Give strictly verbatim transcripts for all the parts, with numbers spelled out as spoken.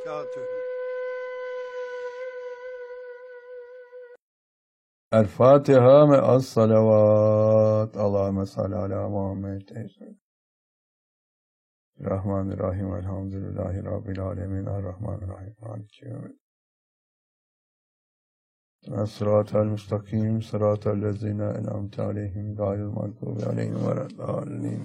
berekatühü. El-Fatiha me'as salavat. Allahümme salli ala Muhammed. Rahmanirrahim. Elhamdülillahi Rabbil alemin. Errahmanirrahim. Maliki yevmiddin. Es-sıratel müstakim. Sıratel lezine en'amte aleyhim. Gayril mağdubi aleyhim veleddallin.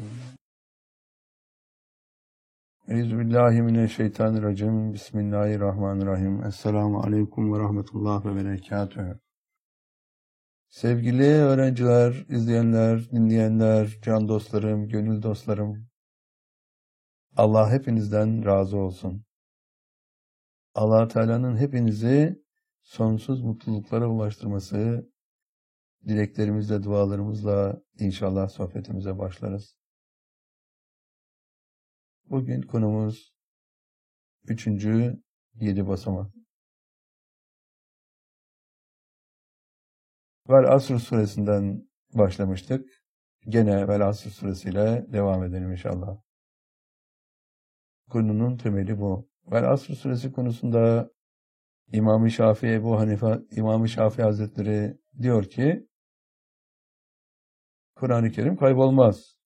Euzubillahimineşşeytanirracim. Bismillahirrahmanirrahim. Esselamu aleyküm ve rahmetullah ve berekatühü. Sevgili öğrenciler, izleyenler, dinleyenler, can dostlarım, gönül dostlarım, Allah hepinizden razı olsun. Allah Teala'nın hepinizi sonsuz mutluluklara ulaştırması, dileklerimizle, dualarımızla inşallah sohbetimize başlarız. Bugün konumuz üçüncü yedi basamak. Vel Asr suresinden başlamıştık. Gene Vel Asr suresiyle devam edelim inşallah. Konunun temeli bu. Vel Asr suresi konusunda İmam-ı Şafii Ebu Hanife, İmam-ı Şafii Hazretleri diyor ki, Kur'an-ı Kerim kaybolmaz.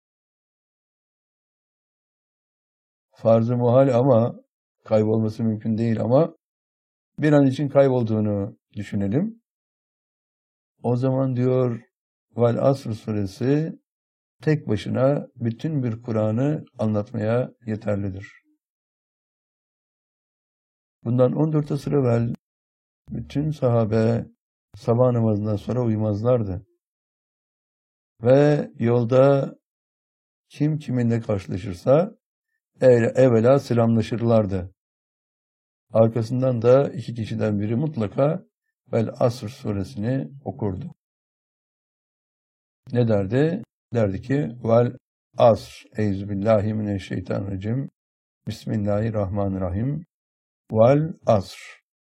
Farz-ı muhal ama kaybolması mümkün değil ama bir an için kaybolduğunu düşünelim. O zaman diyor Vel Asr suresi tek başına bütün bir Kur'an'ı anlatmaya yeterlidir. Bundan on dört asır evvel bütün sahabe sabah namazından sonra uyumazlardı. Ve yolda kim kiminle karşılaşırsa evvela selamlaşırlardı. Arkasından da iki kişiden biri mutlaka Vel Asr suresini okurdu. Ne derdi? Derdi ki Vel Asr Euzubillahimineşşeytanirracim Bismillahirrahmanirrahim Vel Asr.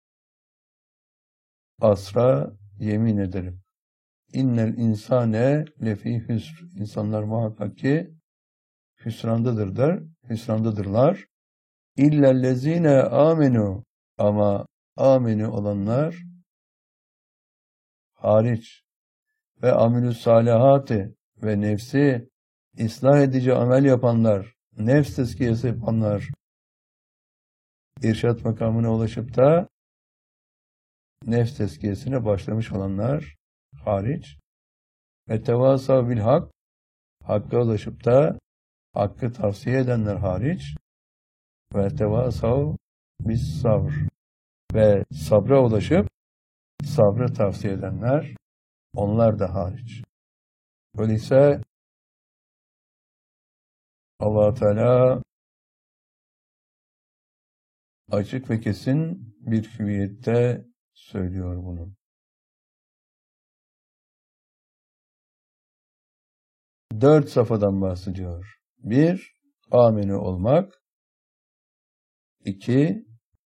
Asra yemin ederim. İnnel insane lefî hüsr. İnsanlar muhakkak ki hüsrandadır der, hüsrandadırlar. İllellezîne amenu. Ama amenu olanlar hariç ve amelü salihati ve nefsi ıslah edici amel yapanlar, nefs tezkiyesi yapanlar, irşat makamına ulaşıp da nefs tezkiyesine başlamış olanlar hariç ve tevasav bil hak, hakka ulaşıp da hakkı tavsiye edenler hariç ve tevasav bis sabr ve sabra ulaşıp sabrı tavsiye edenler, onlar da hariç. Öyleyse Allah Teala açık ve kesin bir hüviyette söylüyor bunu. Dört safhadan bahsediyor. Bir, aminu olmak. İki,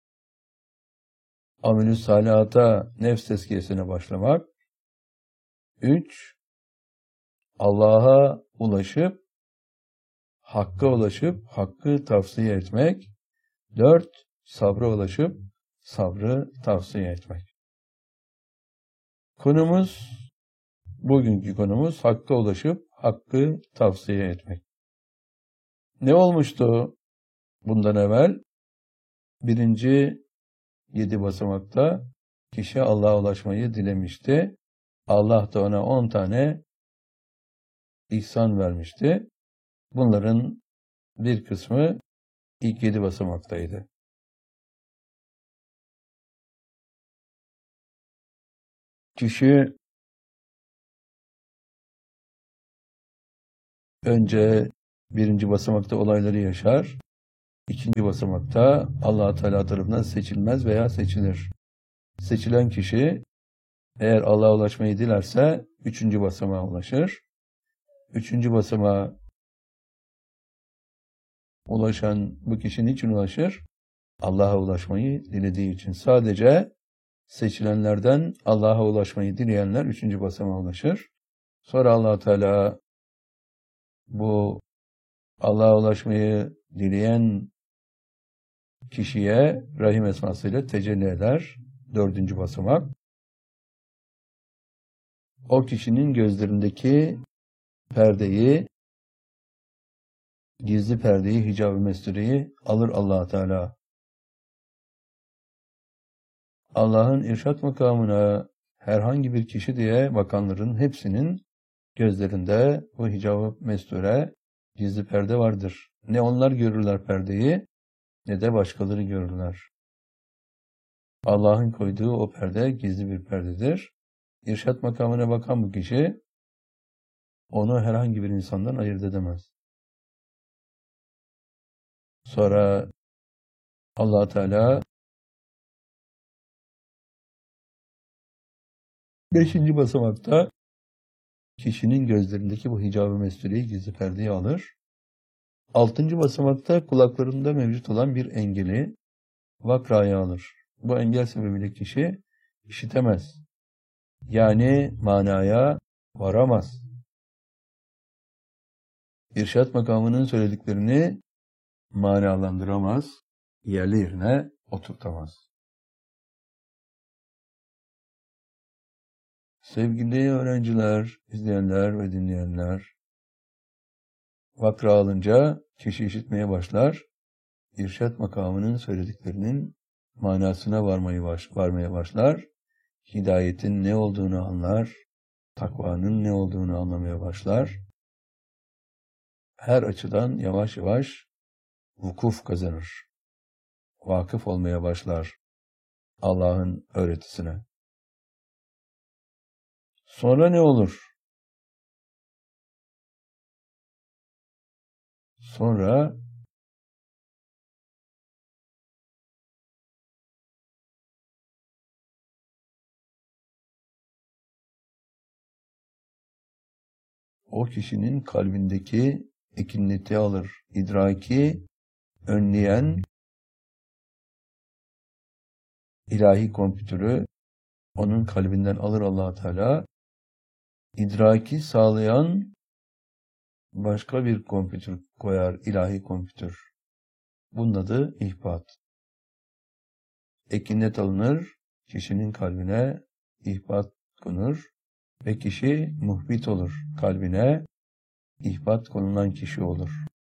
amelü salihata, nefs tezkiyesine başlamak. Üç, Allah'a ulaşıp, hakka ulaşıp, hakkı tavsiye etmek. Dört, sabra ulaşıp, sabrı tavsiye etmek. Konumuz, bugünkü konumuz, hakka ulaşıp, hakkı tavsiye etmek. Ne olmuştu bundan evvel? Birinci yedi basamakta kişi Allah'a ulaşmayı dilemişti. Allah da ona on tane ihsan vermişti. Bunların bir kısmı ilk yedi basamaktaydı. Kişi önce birinci basamakta olayları yaşar. İkinci basamakta Allah Teala tarafından seçilmez veya seçilir. Seçilen kişi eğer Allah'a ulaşmayı dilerse üçüncü basamağa ulaşır. Üçüncü basamağa ulaşan bu kişi niçin ulaşır? Allah'a ulaşmayı dilediği için. Sadece seçilenlerden Allah'a ulaşmayı dileyenler üçüncü basamağa ulaşır. Sonra Allah Teala bu Allah'a ulaşmayı dileyen kişiye Rahim esmasıyla tecelli eder. Dördüncü basamak. O kişinin gözlerindeki perdeyi, gizli perdeyi, hicab-ı mestureyi alır Allah Teala. Allah'ın irşat makamına herhangi bir kişi diye bakanların hepsinin gözlerinde bu hicab-ı mesture, gizli perde vardır. Ne onlar görürler perdeyi, ne de başkaları görürler. Allah'ın koyduğu o perde gizli bir perdedir. İrşat makamına bakan bu kişi, onu herhangi bir insandan ayırt edemez. Sonra Allah Teala beşinci basamakta kişinin gözlerindeki bu hicab-ı mestureyi, gizli perdeyi alır. Altıncı basamakta kulaklarında mevcut olan bir engeli, vakrayı alır. Bu engel sebebiyle kişi işitemez. Yani manaya varamaz. İrşat makamının söylediklerini manalandıramaz, yerli yerine oturtamaz. Sevgili öğrenciler, izleyenler ve dinleyenler, vakra alınca kişi işitmeye başlar, irşat makamının söylediklerinin manasına varmayı baş, varmaya başlar, hidayetin ne olduğunu anlar, takvanın ne olduğunu anlamaya başlar, her açıdan yavaş yavaş vukuf kazanır, vakıf olmaya başlar Allah'ın öğretisine. Sonra ne olur? Sonra o kişinin kalbindeki ekinleti alır, idraki önleyen ilahi kompütürü onun kalbinden alır Allah Teala. İdraki sağlayan başka bir kompütür koyar, ilahi kompütür. Bunun adı ihbat. Ekinlet alınır, kişinin kalbine ihbat konur ve kişi muhbit olur. Kalbine ihbat konulan kişi olur.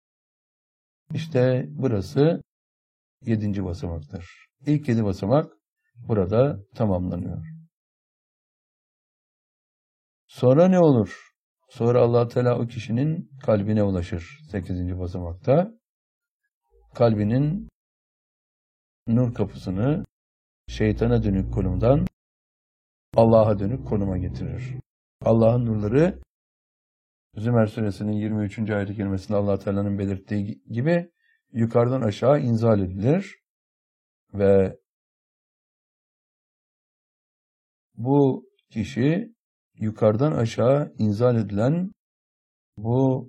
İşte burası yedinci basamaktır. İlk yedi basamak burada tamamlanıyor. Sonra ne olur? Sonra Allah Teala o kişinin kalbine ulaşır. Sekizinci basamakta. Kalbinin nur kapısını şeytana dönük konumdan Allah'a dönük konuma getirir. Allah'ın nurları Zümer suresinin yirmi üçüncü ayet-i kerimesinde Allah Teala'nın belirttiği gibi yukarıdan aşağı inzal edilir ve bu kişi yukarıdan aşağı inzal edilen bu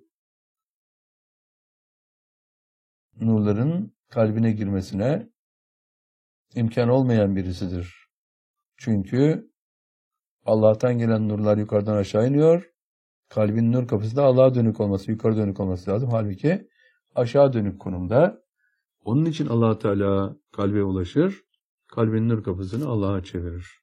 nurların kalbine girmesine imkan olmayan birisidir. Çünkü Allah'tan gelen nurlar yukarıdan aşağı iniyor. Kalbin nur kapısı da Allah'a dönük olması, yukarı dönük olması lazım. Halbuki aşağı dönük konumda. Onun için Allah Teala kalbe ulaşır. Kalbin nur kapısını Allah'a çevirir.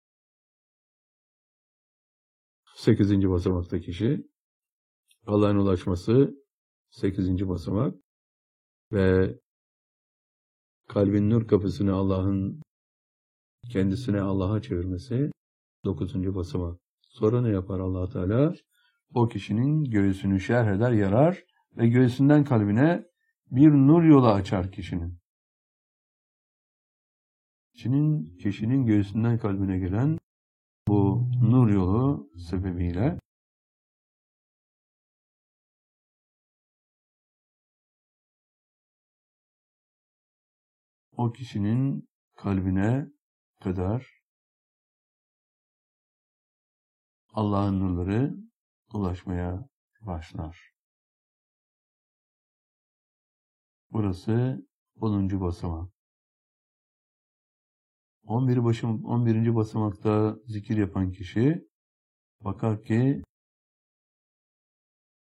Sekizinci basamakta kişi. Allah'ın ulaşması sekizinci basamak ve kalbin nur kapısını Allah'ın kendisine Allah'a çevirmesi dokuzuncu basamak. Sonra ne yapar Allah Teala? O kişinin göğsünü şerh eder, yarar ve göğsünden kalbine bir nur yolu açar kişinin. Kişinin, kişinin göğsünden kalbine gelen bu nur yolu sebebiyle o kişinin kalbine kadar Allah'ın nurları ulaşmaya başlar. Burası onuncu basamak. on bir başım, on birinci basamakta zikir yapan kişi bakar ki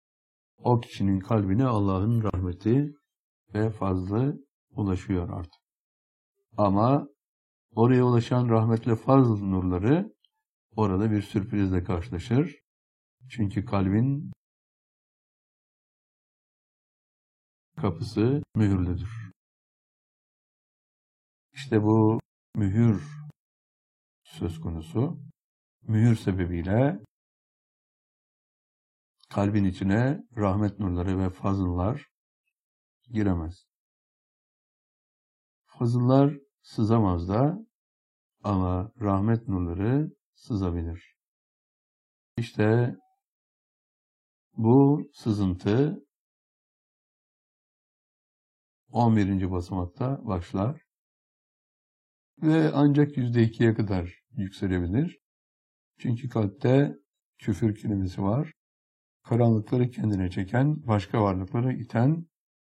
o kişinin kalbine Allah'ın rahmeti ve fazlı ulaşıyor artık. Ama oraya ulaşan rahmetle fazl nurları orada bir sürprizle karşılaşır. Çünkü kalbin kapısı mühürlüdür. İşte bu mühür söz konusu. Mühür sebebiyle kalbin içine rahmet nurları ve fazıllar giremez. Fazıllar sızamaz da ama rahmet nurları sızabilir. İşte bu sızıntı on birinci basamakta başlar ve ancak yüzde ikiye kadar yükselebilir. Çünkü kalpte küfür kelimesi var. Karanlıkları kendine çeken, başka varlıkları iten,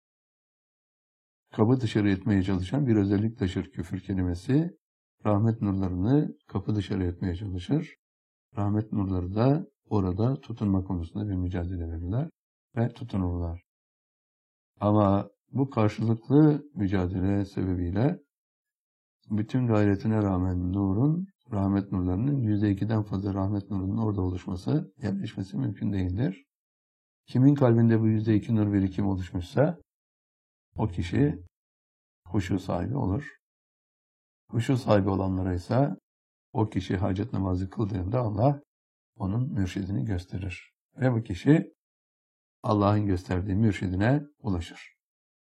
kabı dışarı etmeye çalışan bir özellik taşır küfür kelimesi. Rahmet nurlarını kapı dışarı etmeye çalışır. Rahmet nurları da orada tutunma konusunda bir mücadele verirler ve tutunurlar. Ama bu karşılıklı mücadele sebebiyle bütün gayretine rağmen nurun, rahmet nurlarının yüzde ikiden fazla rahmet nurunun orada oluşması, yerleşmesi mümkün değildir. Kimin kalbinde bu yüzde iki nur birikimi oluşmuşsa o kişi huşu sahibi olur. Huşu sahibi olanlara ise o kişi hacet namazı kıldığında Allah onun mürşidini gösterir. Ve bu kişi Allah'ın gösterdiği mürşidine ulaşır.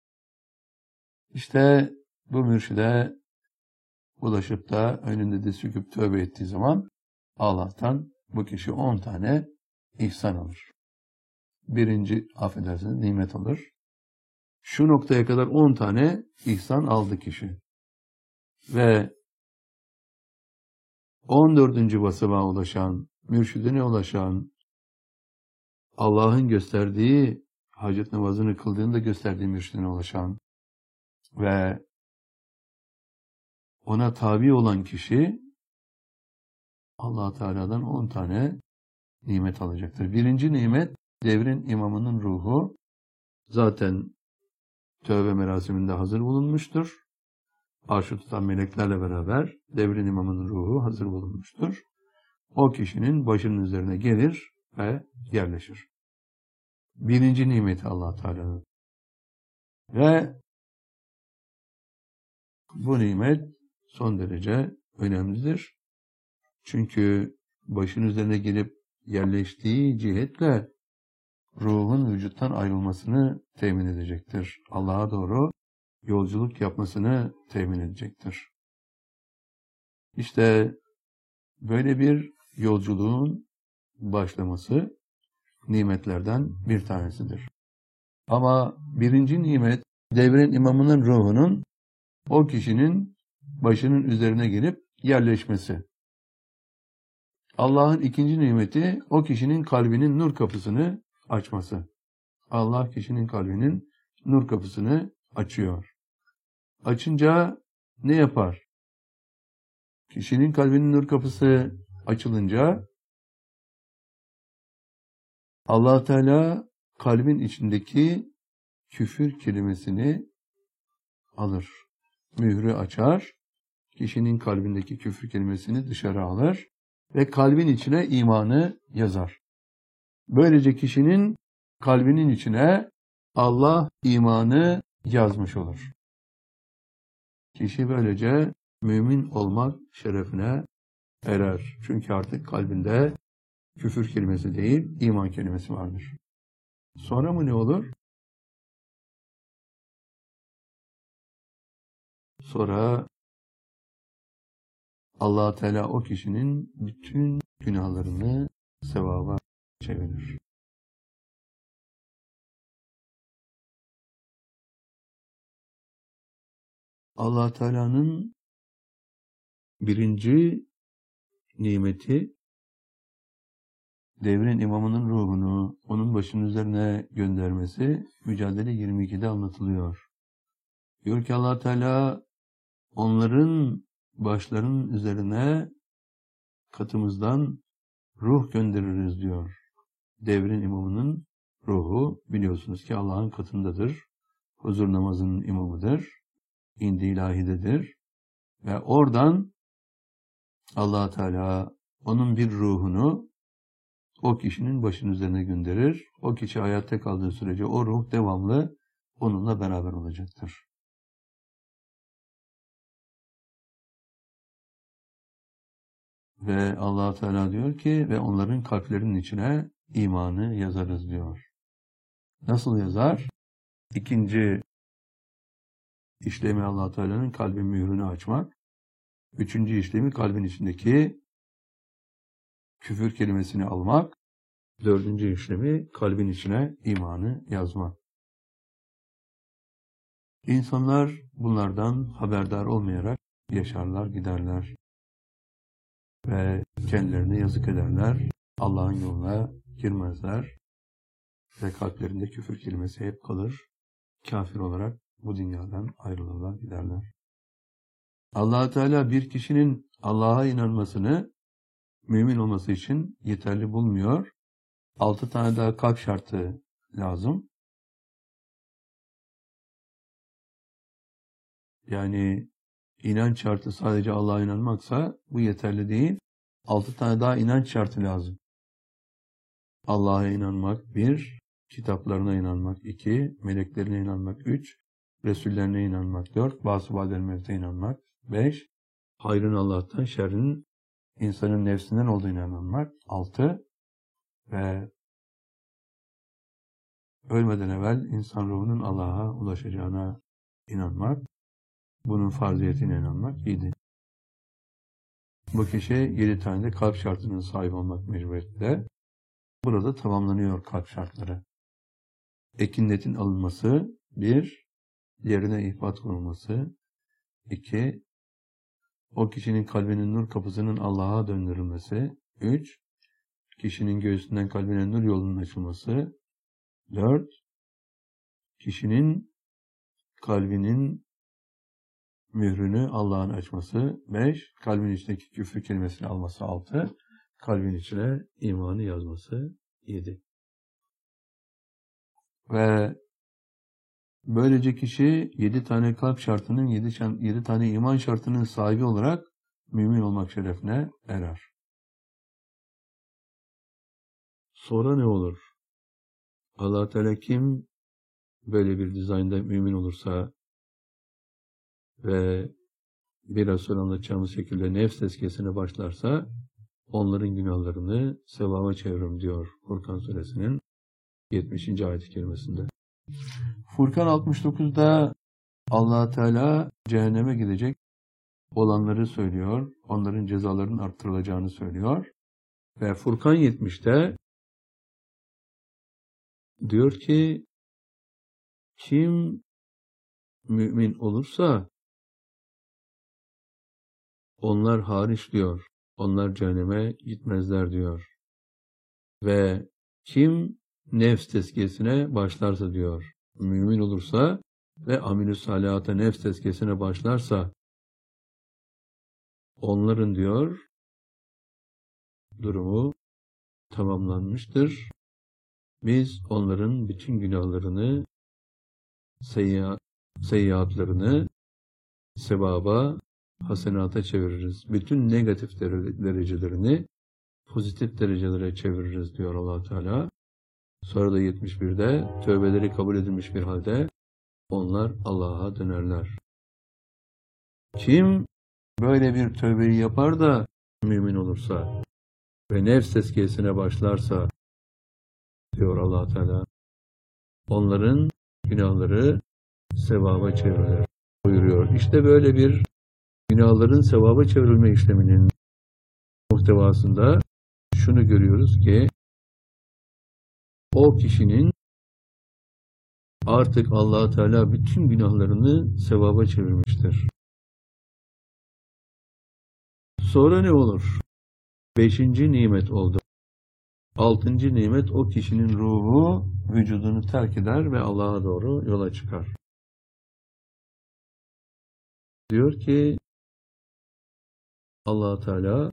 İşte bu mürşide ulaşıp da önünde de süküp tövbe ettiği zaman Allah'tan bu kişi on tane ihsan alır. Birinci, affedersiniz, nimet alır. Şu noktaya kadar on tane ihsan aldı kişi. Ve on dördüncü basamağa ulaşan, mürşidine ulaşan, Allah'ın gösterdiği, hacet namazını kıldığında gösterdiği mürşidine ulaşan ve ona tabi olan kişi Allah Teala'dan on tane nimet alacaktır. Birinci nimet, devrin imamının ruhu zaten tövbe merasiminde hazır bulunmuştur. Arşı tutan meleklerle beraber devrin imamının ruhu hazır bulunmuştur. O kişinin başının üzerine gelir ve yerleşir. Birinci nimeti Allah Teala'nın. Ve bu nimet son derece önemlidir. Çünkü başın üzerine gelip yerleştiği cihetle ruhun vücuttan ayrılmasını temin edecektir. Allah'a doğru yolculuk yapmasını temin edecektir. İşte böyle bir yolculuğun başlaması nimetlerden bir tanesidir. Ama birinci nimet devrin imamının ruhunun o kişinin başının üzerine gelip yerleşmesi. Allah'ın ikinci nimeti o kişinin kalbinin nur kapısını açması. Allah kişinin kalbinin nur kapısını açıyor. Açınca ne yapar? Kişinin kalbinin nur kapısı açılınca Allah Teala kalbin içindeki küfür kelimesini alır. Mührü açar. Kişinin kalbindeki küfür kelimesini dışarı alır ve kalbin içine imanı yazar. Böylece kişinin kalbinin içine Allah imanı yazmış olur. Kişi böylece mümin olmak şerefine erer. Çünkü artık kalbinde küfür kelimesi değil, iman kelimesi vardır. Sonra mı ne olur? Sonra Allah Teala o kişinin bütün günahlarını sevaba çevirir. Allah Teala'nın birinci nimeti devrin imamının ruhunu onun başının üzerine göndermesi Mücadele yirmi ikide anlatılıyor. Diyor ki Allah Teala onların başlarının üzerine katımızdan ruh göndeririz diyor. Devrin imamının ruhu biliyorsunuz ki Allah'ın katındadır. Huzur namazının imamıdır. İndi ilahidedir. Ve oradan Allah Teala onun bir ruhunu o kişinin başının üzerine gönderir. O kişi hayatta kaldığı sürece o ruh devamlı onunla beraber olacaktır. Ve Allah Teala diyor ki ve onların kalplerinin içine imanı yazarız diyor. Nasıl yazar? İkinci işlemi Allah Teala'nın kalbin mührünü açmak. Üçüncü işlemi kalbin içindeki küfür kelimesini almak. Dördüncü işlemi kalbin içine imanı yazmak. İnsanlar bunlardan haberdar olmayarak yaşarlar, giderler. Ve kendilerine yazık ederler. Allah'ın yoluna girmezler. Ve kalplerinde küfür kelimesi hep kalır. Kafir olarak bu dünyadan ayrılırlar, giderler. Allah Teala bir kişinin Allah'a inanmasını mümin olması için yeterli bulmuyor. Altı tane daha kalp şartı lazım. Yani inanç şartı sadece Allah'a inanmaksa bu yeterli değil. Altı tane daha inanç şartı lazım. Allah'a inanmak bir, kitaplarına inanmak iki, meleklerine inanmak üç, Resullerine inanmak dört, bazı badel mevte inanmak beş, hayrın Allah'tan, şerrin insanın nefsinden olduğuna inanmak altı ve ölmeden evvel insan ruhunun Allah'a ulaşacağına inanmak, bunun farziyetine inanmak yedi. Bu kişi yedi tane de kalp şartının sahibi olmak mecburiyetinde. Burada tamamlanıyor kalp şartları. Ekinnetin alınması bir, yerine ihbat konulması iki, o kişinin kalbinin nur kapısının Allah'a döndürülmesi üç, kişinin göğsünden kalbine nur yolunun açılması dört, kişinin kalbinin mührünü Allah'ın açması beş, kalbin içindeki küfür kelimesini alması altı, kalbin içine imanı yazması yedi. Ve böylece kişi yedi tane kalp şartının, yedi tane iman şartının sahibi olarak mümin olmak şerefine erer. Sonra ne olur? Allah Teala kim böyle bir dizaynda mümin olursa ve biraz sonra anlatacağımız şekilde nefs tezkiyesine başlarsa onların günahlarını sevaba çeviririm diyor Furkan suresinin yetmişinci ayet-i kerimesinde. Furkan altmış dokuzda Allah Teala cehenneme gidecek olanları söylüyor. Onların cezalarının arttırılacağını söylüyor. Ve Furkan yetmişte diyor ki kim mümin olursa onlar hariç diyor. Onlar cehenneme gitmezler diyor. Ve kim nefs tezkiyesine başlarsa diyor. Mümin olursa ve amel-i salihata nefs tezkiyesine başlarsa onların diyor durumu tamamlanmıştır. Biz onların bütün günahlarını, seyyiat, seyyiatlarını sevaba, hasenata çeviririz. Bütün negatif derecelerini pozitif derecelere çeviririz diyor Allah Teala. Sonra da yetmiş birde tövbeleri kabul edilmiş bir halde onlar Allah'a dönerler. Kim böyle bir tövbeyi yapar da mümin olursa ve nefs tezkiyesine başlarsa diyor Allah Teala onların günahları sevaba çevrilir buyuruyor. İşte böyle bir günahların sevaba çevrilme işleminin muhtevasında şunu görüyoruz ki o kişinin artık Allah Teala bütün günahlarını sevaba çevirmiştir. Sonra ne olur? Beşinci nimet oldu. Altıncı nimet o kişinin ruhu vücudunu terk eder ve Allah'a doğru yola çıkar. Diyor ki Allah Teala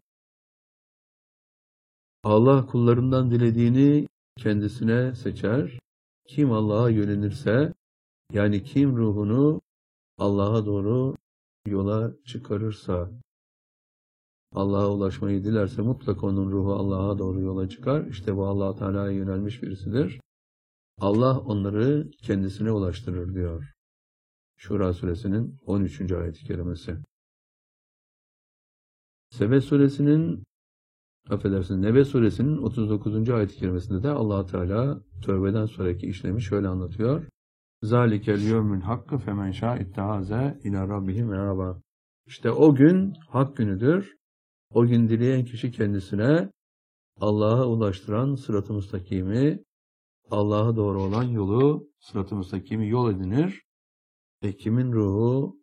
Allah kullarından dilediğini kendisine seçer. Kim Allah'a yönelirse yani kim ruhunu Allah'a doğru yola çıkarırsa, Allah'a ulaşmayı dilerse mutlaka onun ruhu Allah'a doğru yola çıkar. İşte bu Allah-u Teala'ya yönelmiş birisidir. Allah onları kendisine ulaştırır diyor. Şura suresinin on üçüncü ayet-i kerimesi. Sebe suresinin affedersiniz, Nebe suresinin otuz dokuzuncu ayet-i kerimesinde de Allah Teala tövbeden sonraki işlemi şöyle anlatıyor. Zalikel yevmül hakkı femen şâ ittehaze ilâ rabbihi meâbâ. İşte o gün hak günüdür. O gün dileyen kişi kendisine Allah'a ulaştıran sırat-ı müstakimi, Allah'a doğru olan yolu, sırat-ı müstakimi yol edinir. Ve kimin ruhu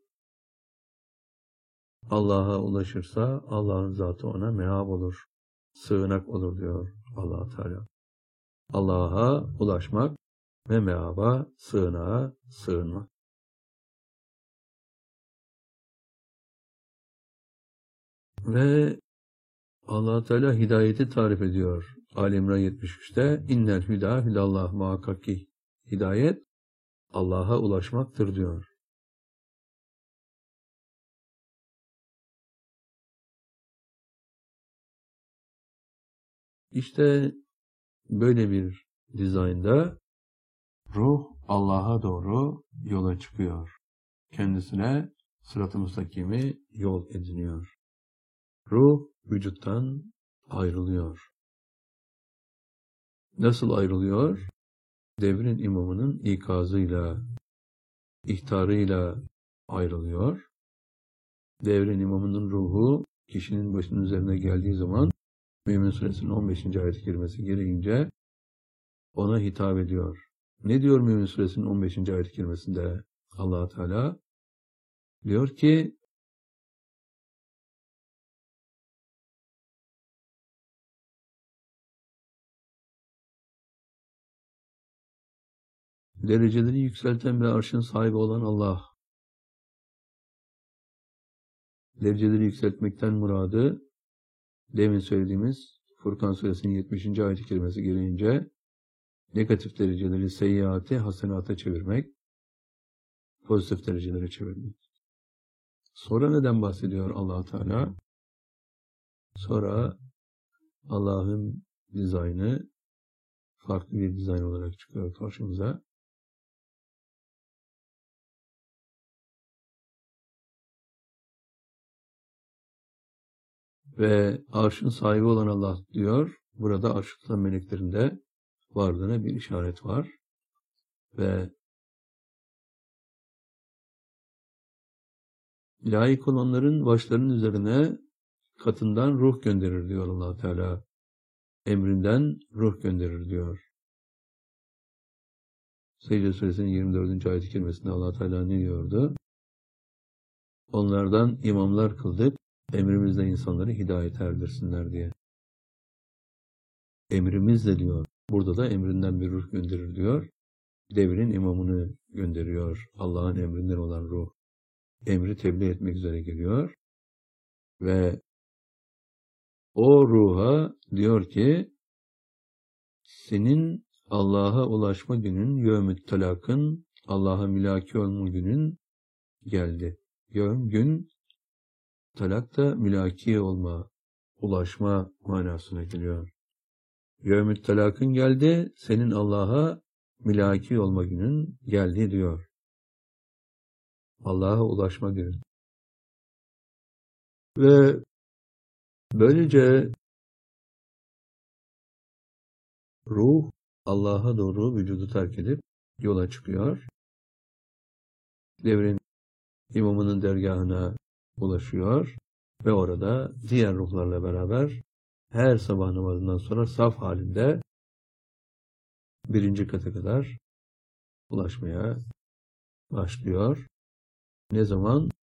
Allah'a ulaşırsa Allah'ın zatı ona meab olur, sığınak olur diyor Allah Teala. Allah'a ulaşmak ve meaba, sığınağa sığınmak. Ve Allah Teala hidayeti tarif ediyor. Ali İmran yetmiş üçte innel hüdâ hüdallah muhakkak ki hidayet Allah'a ulaşmaktır diyor. İşte böyle bir dizaynda ruh Allah'a doğru yola çıkıyor. Kendisine sırat-ı müstakimi yol ediniyor. Ruh vücuttan ayrılıyor. Nasıl ayrılıyor? Devrin imamının ikazıyla, ihtarıyla ayrılıyor. Devrin imamının ruhu kişinin başının üzerine geldiği zaman Mü'min Suresinin on beşinci ayet-i kerimesi gereğince ona hitap ediyor. Ne diyor Mü'min Suresinin on beşinci ayet-i kerimesinde Allah Teala? Diyor ki dereceleri yükselten ve arşın sahibi olan Allah. Dereceleri yükseltmekten muradı demin söylediğimiz Furkan Suresinin yetmişinci ayet-i kerimesi gereğince negatif dereceleri seyyiati hasenata çevirmek, pozitif derecelere çevirmek. Sonra neden bahsediyor Allah Teala? Sonra Allah'ın dizaynı farklı bir dizayn olarak çıkıyor karşımıza. Ve arşın sahibi olan Allah diyor, burada arş tutan meleklerin de varlığına bir işaret var. Ve layık olanların başlarının üzerine katından ruh gönderir diyor Allah Teala. Emrinden ruh gönderir diyor. Secde Suresinin yirmi dördüncü ayet-i kerimesinde Allah Teala ne diyordu? Onlardan imamlar kıldık, emrimizle insanları hidayete erdirsinler diye. Emrimizle diyor. Burada da emrinden bir ruh gönderir diyor. Devrin imamını gönderiyor. Allah'ın emrinden olan ruh. Emri tebliğ etmek üzere geliyor. Ve o ruha diyor ki senin Allah'a ulaşma günün, yevmü talakın, Allah'a mülaki olma günün geldi. Yevm gün, talak da mülaki olma, ulaşma manasına geliyor. Yevmü talakın geldi, senin Allah'a mülaki olma günün geldi diyor. Allah'a ulaşma günü. Ve böylece ruh Allah'a doğru vücudu terk edip yola çıkıyor. Devrin imamının dergahına ulaşıyor ve orada diğer ruhlarla beraber her sabah namazından sonra saf halinde birinci kata kadar ulaşmaya başlıyor. Ne zaman?